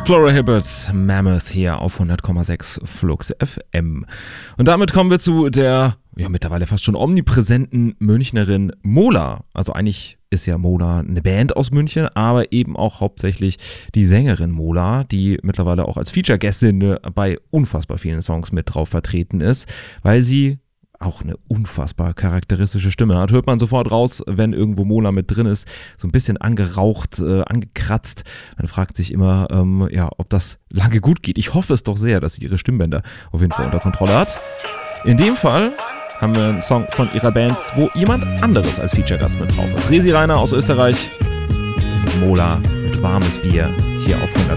Flora Hibbert, Mammoth hier auf 100,6 Flux FM. Und damit kommen wir zu der mittlerweile fast schon omnipräsenten Münchnerin Mola. Also eigentlich ist ja Mola eine Band aus München, aber eben auch hauptsächlich die Sängerin Mola, die mittlerweile auch als Feature-Gästin bei unfassbar vielen Songs mit drauf vertreten ist, weil sie auch eine unfassbar charakteristische Stimme hat. Hört man sofort raus, wenn irgendwo Mola mit drin ist. So ein bisschen angeraucht, angekratzt. Man fragt sich immer, ob das lange gut geht. Ich hoffe es doch sehr, dass sie ihre Stimmbänder auf jeden Fall unter Kontrolle hat. In dem Fall haben wir einen Song von ihrer Band, wo jemand anderes als Feature-Gast mit drauf ist. Resi Rainer aus Österreich. Das ist Mola mit warmes Bier hier auf 100,6.